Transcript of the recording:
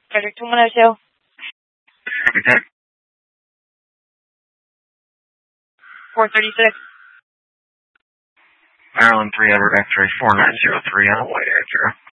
Frederick 2102. Okay. 436. Maryland 3 Edward X-ray 4903 on the way to 80.